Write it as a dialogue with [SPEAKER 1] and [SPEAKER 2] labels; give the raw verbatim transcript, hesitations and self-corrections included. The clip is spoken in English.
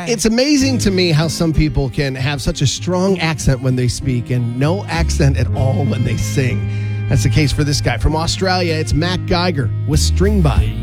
[SPEAKER 1] It's amazing to me how some people can have such a strong accent when they speak and no accent at all when they sing. That's the case for this guy. From Australia, it's Matt Geiger with String By.